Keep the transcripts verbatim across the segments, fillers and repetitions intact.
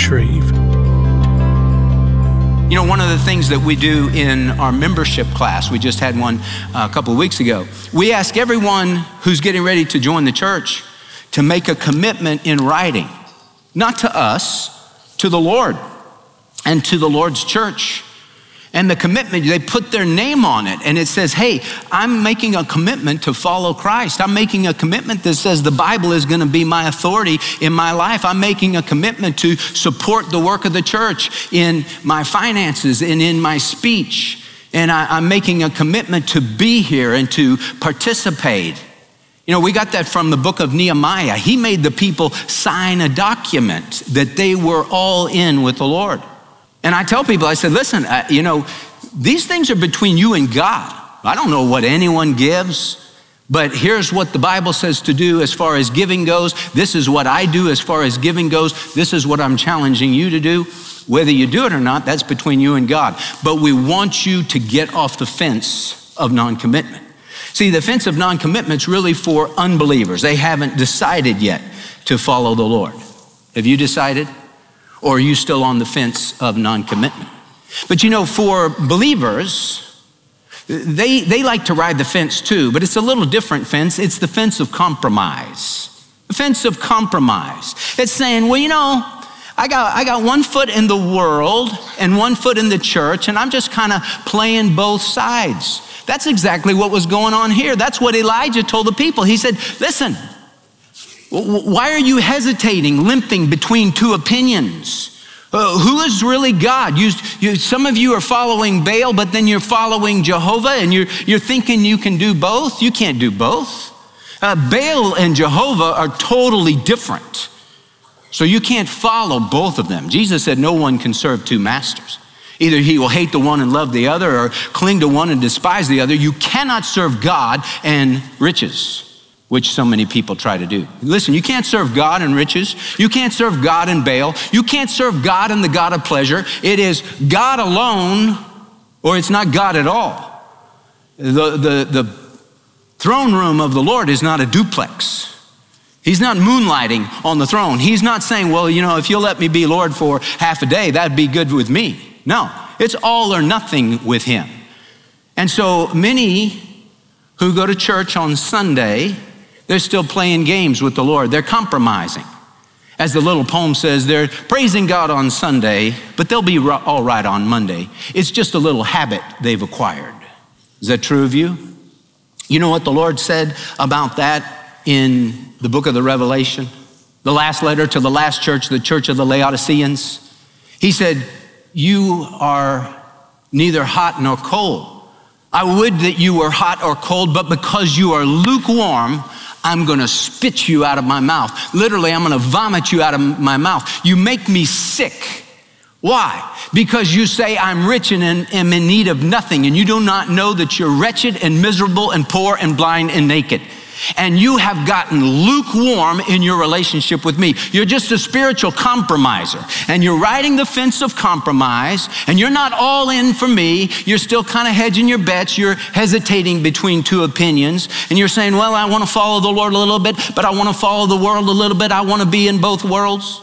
retrieve. You know, one of the things that we do in our membership class, we just had one uh, a couple of weeks ago, we ask everyone who's getting ready to join the church to make a commitment in writing, not to us, to the Lord and to the Lord's church. And the commitment, they put their name on it, and it says, hey, I'm making a commitment to follow Christ. I'm making a commitment that says the Bible is going to be my authority in my life. I'm making a commitment to support the work of the church in my finances and in my speech. And I, I'm making a commitment to be here and to participate. You know, we got that from the book of Nehemiah. He made the people sign a document that they were all in with the Lord. And I tell people, I said, listen, uh, you know, these things are between you and God. I don't know what anyone gives, but here's what the Bible says to do as far as giving goes. This is what I do as far as giving goes. This is what I'm challenging you to do. Whether you do it or not, that's between you and God. But we want you to get off the fence of non-commitment. See, the fence of non-commitment is really for unbelievers. They haven't decided yet to follow the Lord. Have you decided? Or are you still on the fence of non-commitment? But you know, for believers, they, they like to ride the fence too, but it's a little different fence. It's the fence of compromise. The fence of compromise. It's saying, well, you know, I got, I got one foot in the world and one foot in the church, and I'm just kind of playing both sides. That's exactly what was going on here. That's what Elijah told the people. He said, listen, why are you hesitating, limping between two opinions? Uh, who is really God? You, you, some of you are following Baal, but then you're following Jehovah, and you're, you're thinking you can do both. You can't do both. Uh, Baal and Jehovah are totally different. So you can't follow both of them. Jesus said no one can serve two masters. Either he will hate the one and love the other, or cling to one and despise the other. You cannot serve God and riches, which so many people try to do. Listen, you can't serve God and riches. You can't serve God and Baal. You can't serve God and the God of pleasure. It is God alone, or it's not God at all. The, the, the throne room of the Lord is not a duplex. He's not moonlighting on the throne. He's not saying, well, you know, if you'll let me be Lord for half a day, that'd be good with me. No, it's all or nothing with him. And so many who go to church on Sunday, they're still playing games with the Lord. They're compromising. As the little poem says, they're praising God on Sunday, but they'll be all right on Monday. It's just a little habit they've acquired. Is that true of you? You know what the Lord said about that in the book of the Revelation? The last letter to the last church, the church of the Laodiceans. He said, you are neither hot nor cold. I would that you were hot or cold, but because you are lukewarm, I'm going to spit you out of my mouth. Literally, I'm going to vomit you out of my mouth. You make me sick. Why? Because you say I'm rich and am in need of nothing, and you do not know that you're wretched and miserable and poor and blind and naked. And you have gotten lukewarm in your relationship with me. You're just a spiritual compromiser, and you're riding the fence of compromise, and you're not all in for me. You're still kind of hedging your bets. You're hesitating between two opinions, and you're saying, well, I want to follow the Lord a little bit, but I want to follow the world a little bit. I want to be in both worlds.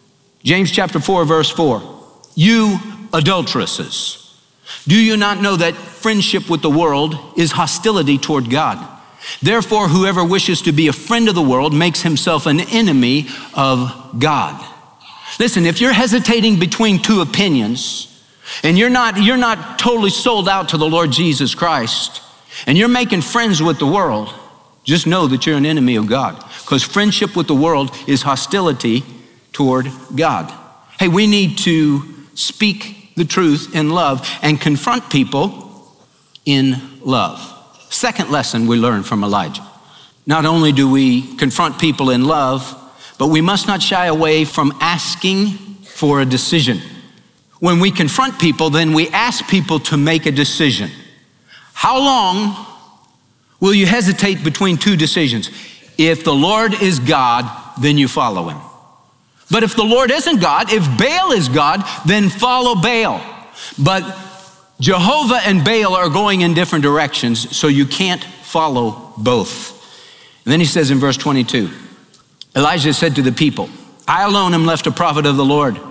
James chapter four, verse four. You adulteresses, do you not know that friendship with the world is hostility toward God? Therefore, whoever wishes to be a friend of the world makes himself an enemy of God. Listen, if you're hesitating between two opinions, and you're not, you're not totally sold out to the Lord Jesus Christ, and you're making friends with the world, just know that you're an enemy of God, because friendship with the world is hostility toward God. Hey, we need to speak the truth in love and confront people in love. Second lesson we learn from Elijah. Not only do we confront people in love, but we must not shy away from asking for a decision. When we confront people, then we ask people to make a decision. How long will you hesitate between two decisions? If the Lord is God, then you follow him. But if the Lord isn't God, if Baal is God, then follow Baal. But Jehovah and Baal are going in different directions, so you can't follow both. And then he says in verse twenty-two, Elijah said to the people, I alone am left a prophet of the Lord.